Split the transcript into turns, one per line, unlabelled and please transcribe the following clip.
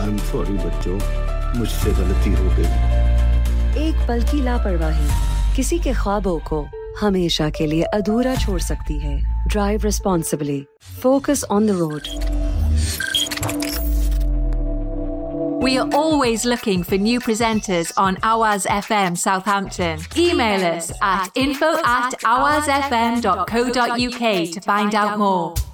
I am sorry बच्चों, मुझसे गलती हो गई।
एक पल की लापरवाही किसी के ख्वाबों को हमेशा के लिए अधूरा छोड़ सकती है। Drive responsibly. Focus on the road.
We are always looking for new presenters on Awaz FM Southampton. Email us at info@awazfm.co.uk to find out more.